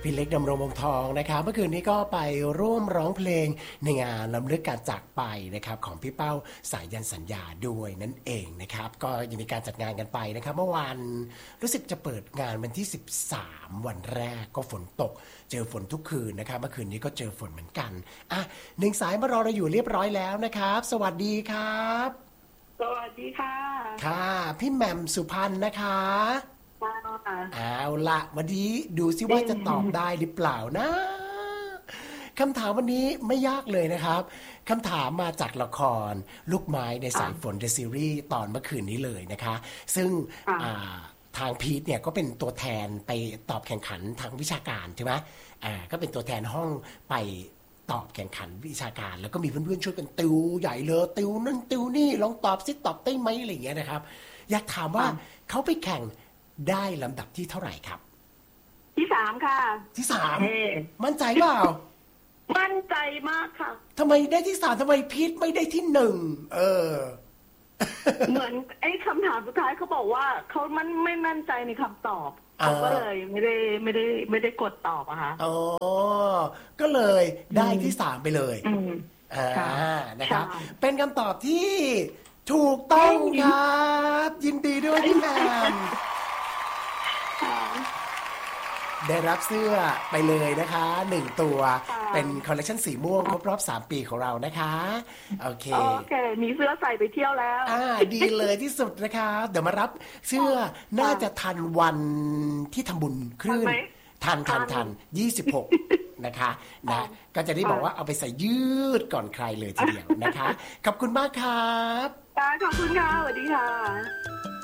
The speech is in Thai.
พี่เล็กดำรงวงศ์ทองนะครับเมื่อคืนนี้ก็ไปร่วมร้องเพลงในงานรำลึกการจากไปนะครับของพี่เป้าสายันสัญญาด้วยนั่นเองนะครับก็ยังมีการจัดงานกันไปนะครับเมื่อวานรู้สึกจะเปิดงานวันที่13วันแรกก็ฝนตกเจอฝนทุกคืนนะครับเมื่อคืนนี้ก็เจอฝนเหมือนกันอ่ะหนึ่งสายมารอเราอยู่เรียบร้อยแล้วนะครับสวัสดีครับสวัสดีค่ะค่ะพี่แหม่มสุพรรณนะคะเอาละวันนี้ดูซิว่าจะตอบได้หรือเปล่านะคำถามวันนี้ไม่ยากเลยนะครับคำถามมาจากละครลูกไม้ในสายฝน The Series ตอนเมื่อคืนนี้เลยนะคะซึ่งทางพีทเนี่ยก็เป็นตัวแทนไปตอบแข่งขันทางวิชาการใช่ไหมก็เป็นตัวแทนห้องไปตอบแข่งขันวิชาการแล้วก็มีเพื่อนๆช่วยกันติวใหญ่เลยติวนั่นติวนี่ลองตอบซิตอบได้ไหมอะไรอย่างเงี้ยนะครับอยากถามว่าเขาไปแข่งได้ลำดับที่เท่าไหร่ครับที่3ค่ะที่3มั่นใจเปล่ามั่นใจมากค่ะทำไมได้ที่3ทำไมพีทไม่ได้ที่1 เหมือนไอ้คำถามสุดท้ายเขาบอกว่าเขาไม่มั่นใจในคำตอบเขาก็เลยไม่ได้กดตอบอะค่ะอ๋อก็เลยได้ที่3ไปเลยนะครับเป็นคำตอบที่ถูกต้องครับยินดีด้วยพี่แหม่มได้รับเสื้อไปเลยนะคะ1ตัวเป็นคอลเลคชันสีม่วงครบรอบ3ปีของเรานะคะโอเคมีเสื้อใส่ไปเที่ยวแล้วดีเลยที่สุดนะคะเดี๋ยวมารับเสื้อน่าจะทันวันที่ทำบุญคลื่นทัน26นะคะนะก็จะได้บอกว่าเอาไปใส่ยืดก่อนใครเลยทีเดียวนะคะขอบคุณมากครับขอบคุณค่ะสวัสดีค่ะ